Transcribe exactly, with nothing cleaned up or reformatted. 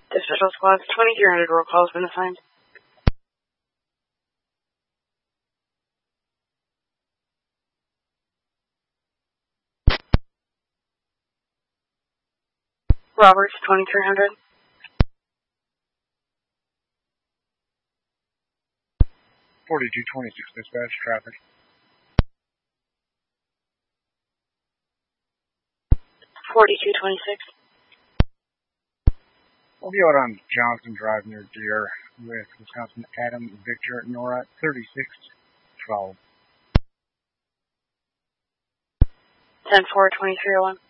The special squad's twenty-three hundred roll call has been assigned. Roberts, twenty-three hundred. forty-two twenty-six dispatch, traffic. forty-two twenty-six. We'll be out on Johnson Drive near Deer with Wisconsin Adam Victor Nora thirty-six twelve. ten four twenty-three oh one.